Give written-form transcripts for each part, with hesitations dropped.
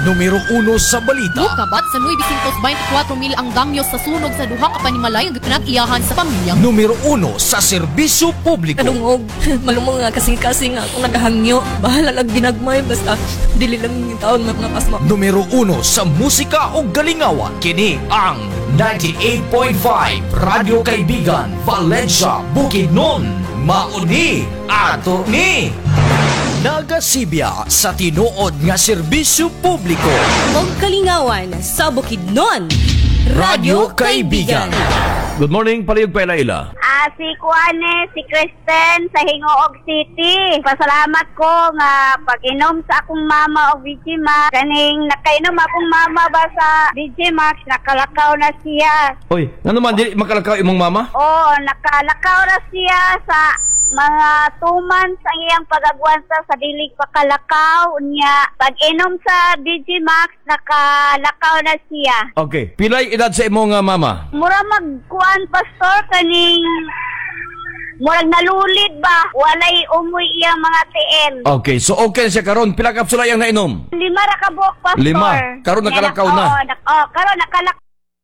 Numero 1 sa balita. Kabat sa 924 mil ang damyo sa sunog sa duha ka panimalay ang pinag-iyahan sa pamilya. Numero 1 sa serbisyo publiko. Kanungog, malumong nga kasing-kasing ako naghangyo. Bahala lang ginagmay, basta dili lang yung taon mga pasma. Numero 1 sa musika o galingawan. Kini ang 98.5 Radyo Kaibigan, Valencia, Bukidnon. Mauni ato ni nagasibya sa tinuod nga serbisyo publiko. Og kalingawan sa Bukidnon. Radyo Kaibigan. Good morning, Palihog pa Ila. Si Kuane, si Kristen sa Hingoog City. Pasalamat ko nga pag-inom sa akong mama og Vigimax. Kaning nakainom akong mama ba sa Vigimax, nakalakaw na siya. Oy, ano man, di makalakaw imong mama? Oo, nakalakaw na siya sa mga 2 months ang iyang pagagwansa sa dilig pakalakaw niya. Pag-inom sa Vigimax, nakalakaw na siya. Okay, pilay edad sa imong mama? Mura magkuan, pastor, kaning murag nalulid ba? Walay umuy iyang mga TN. Okay, so okay siya karon. Pila kapsula yang nainom? 5 ra ka buok, pastor. 5? Karon nakalakaw na? Karon nakalakaw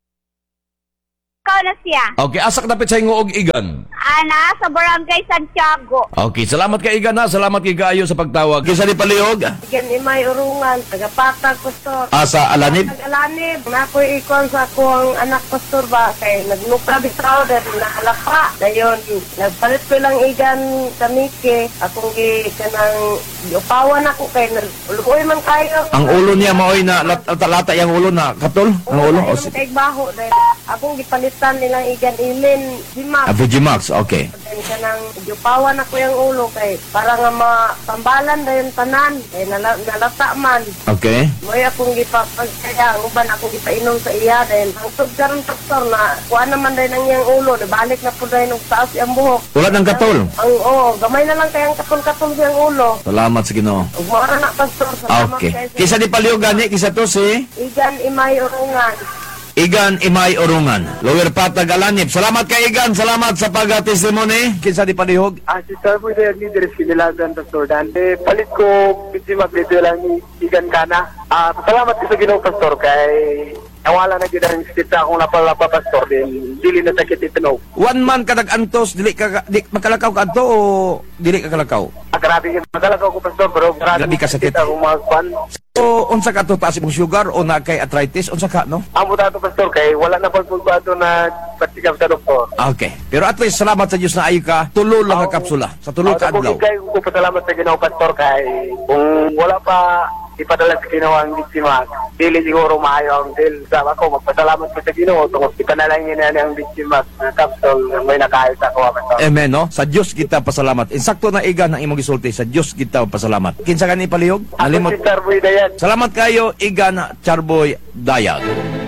na siya. Okay, asak dapit sa ingo og Igan. Ana, sa Barangay Santiago. Okay, salamat kay Igan ha. Salamat kay Kaayo sa pagtawag. Kisa ni Palihog? Igan imay urungan, tagapatag, pastor. Asa Alanib? Nag-alanib. Nakoy ikon sa akong anak, pastor ba? Kay nagnukra bitraw dahil nakalapa. Dayon, nagpalit ko lang Igan sa Miki. Akong kanang upawan ako kay nulukoy man kayo. Ang ulo niya maoy na lata yung ulo na katol? Ang ulo? O kay baho dahil akong gipalitan nilang Igan Ilin Vigimax. Vigimax, okay. Then kanang upawan ako yung ulo kay para nga mapambalan dayon tanan. Kay nalata man. Okay. Mo'y akong gipapagkaya, ang uban akong gipainom sa iya dahil ang sugdaron pastor na kuha naman dahil ang iyang ulo, nabalik na po dahil ng taas iyang buhok. Wala ng katol? Gamay na lang kayang katol-katol siyang ulo. Salamat sa Ginoo. Ug maara na pastor, salamat Okay. kayo. Kisa ni Palihog gani, kisa to si Igan Imay Urungan. Igan Imay Urungan. Lower Patag Alanib. Salamat kay Igan. Salamat sa pag-testimony. Kisa ni Palihog? Si Sir po yung leader Sinilagan Pastor Dan. Palit ko, Vigimax dito lang ni Igan Kana. Salamat ko sa Ginoo Pastor kay nawala na gid ang state sa akong lapalapa Pastor din dili na sakit itinog. 1 month ka nag-antos, dili makalakaw ka adto o dili ka kalakaw? Grabe yung magalakaw ko Pastor pero Grabe ka sakit. akong mga kwan. O unsa ka to, taas imong sugar o na kay arthritis, unsa ka no? Amo dato Pastor kay wala na pagpulbato na patikap sa doktor. Okay. Pero at least salamat sa Dios na ayo ka, tulo lang ka kapsula. Sa tulo ka adlaw. Kay ko pasalamat sa Ginoo Pastor kay kung wala pa ipadala sa Ginoo ang biktima, dili siguro maayo ang deal. Sa ako, magpasalamat ko sa Ginoo tungod ipanalangin na ang biktima na kapsul na may nakaayos ako. Amen, no? Sa Dios kita pasalamat. Insakto na Igan ang imong gisulti, sa Dios kita pasalamat. Kinsa gani Palihog? Ako si Sir Boy Dayan. Salamat kayo, Igan Charboy Dayag.